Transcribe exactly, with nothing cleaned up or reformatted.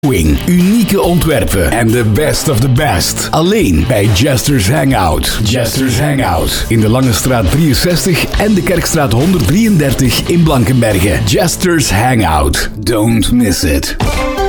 Wing. Unieke ontwerpen en de best of the best. Alleen bij Jester's Hangout. Jester's Hangout. In de Lange Straat drieënzestig en de Kerkstraat honderddrieëndertig in Blankenberge. Jester's Hangout. Don't miss it.